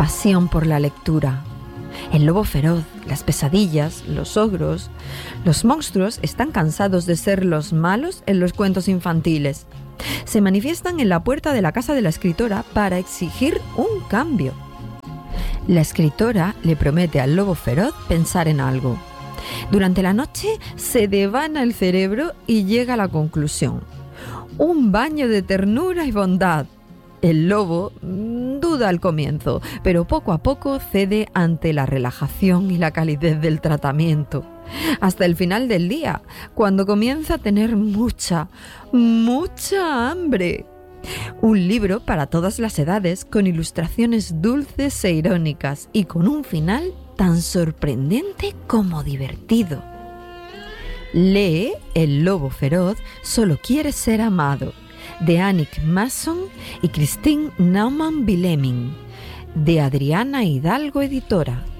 pasión por la lectura. El lobo feroz, las pesadillas, los ogros, los monstruos están cansados de ser los malos en los cuentos infantiles. Se manifiestan en la puerta de la casa de la escritora para exigir un cambio. La escritora le promete al lobo feroz pensar en algo. Durante la noche se devana el cerebro y llega a la conclusión. Un baño de ternura y bondad. El lobo duda al comienzo, pero poco a poco cede ante la relajación y la calidez del tratamiento. Hasta el final del día, cuando comienza a tener mucha hambre. Un libro para todas las edades, con ilustraciones dulces e irónicas y con un final tan sorprendente como divertido. Lee El lobo feroz solo quiere ser amado, de Annick Mason y Christine Naumann-Wilhelming, de Adriana Hidalgo Editora.